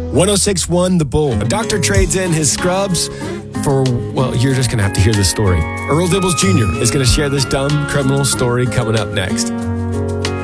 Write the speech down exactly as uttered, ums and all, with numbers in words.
one oh six point one The Bull. A doctor trades in his scrubs for, well, you're just going to have to hear this story. Earl Dibbles Junior is going to share this dumb criminal story coming up next.